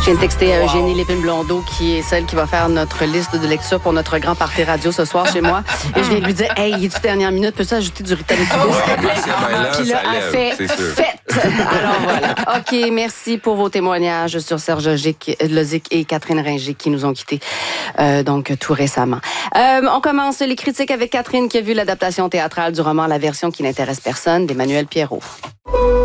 Je viens de texter à Eugénie Lépine-Blondeau, qui est celle qui va faire notre liste de lecture pour notre grand party radio ce soir chez moi. Et je viens de lui dire, hey, il est-tu dernière minute? Peux-tu ajouter du Rita Létubé? Puis là, elle fait fête. Alors voilà. OK, merci pour vos témoignages sur Serge Lozic et Catherine Ringer qui nous ont quittés donc tout récemment. On commence les critiques avec Catherine qui a vu l'adaptation théâtrale du roman La version qui n'intéresse personne d'Emmanuel Pierrot.